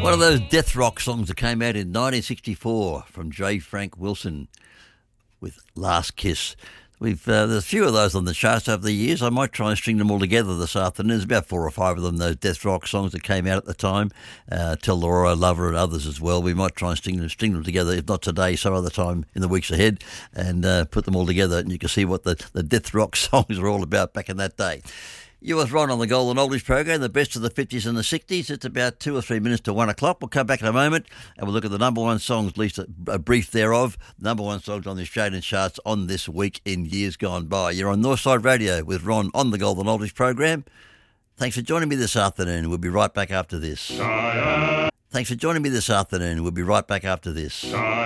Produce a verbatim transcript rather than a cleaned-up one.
One of those death rock songs that came out in nineteen sixty-four from J. Frank Wilson with Last Kiss. We've uh, there's a few of those on the charts over the years. I might try and string them all together this afternoon. There's about four or five of them, those death rock songs that came out at the time. Uh, Tell Laura I Love Her and others as well. We might try and string them, string them together, if not today, some other time in the weeks ahead, and uh, put them all together, and you can see what the, the death rock songs were all about back in that day. You was Ron on the Golden Oldies program, the best of the fifties and the sixties. It's about two or three minutes to one o'clock. We'll come back in a moment and we'll look at the number one songs, at least a, a brief thereof, number one songs on the Australian charts on this week in years gone by. You're on Northside Radio with Ron on the Golden Oldies program. Thanks for joining me this afternoon. We'll be right back after this. Thanks for joining me this afternoon. We'll be right back after this.